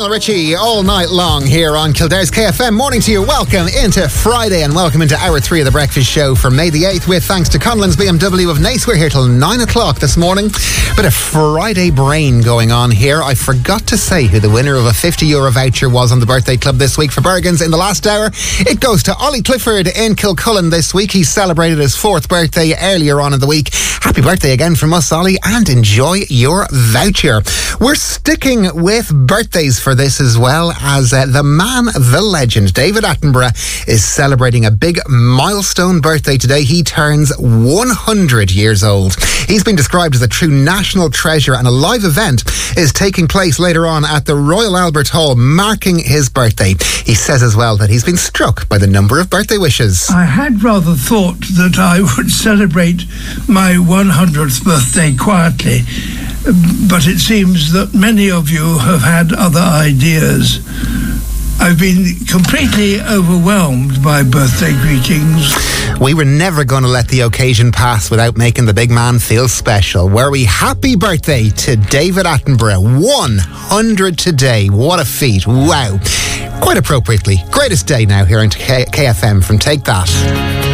Lionel Richie all night long here on Kildare's KFM. Morning to you. Welcome into Friday and welcome into hour 3 of the breakfast show for May the 8th with thanks to Conlon's BMW of Naas. We're here till 9 o'clock this morning. Bit of Friday brain going on here. I forgot to say who the winner of a €50 voucher was on the birthday club this week for Bergens in the last hour. It goes to Ollie Clifford in Kilcullen this week. He celebrated his 4th birthday earlier on in the week. Happy birthday again from us, Ollie, and enjoy your voucher. We're sticking with birthdays for this as well as the man, the legend, David Attenborough is celebrating a big milestone birthday today. He turns 100 years old. He's been described as a true national treasure and a live event is taking place later on at the Royal Albert Hall marking his birthday. He says as well that he's been struck by the number of birthday wishes. I had rather thought that I would celebrate my 100th birthday quietly, but it seems that many of you have had other ideas. I've been completely overwhelmed by birthday greetings. We were never going to let the occasion pass without making the big man feel special. Were we? Happy birthday to David Attenborough. 100 today. What a feat. Wow. Quite appropriately. Greatest day now here on KFM from Take That.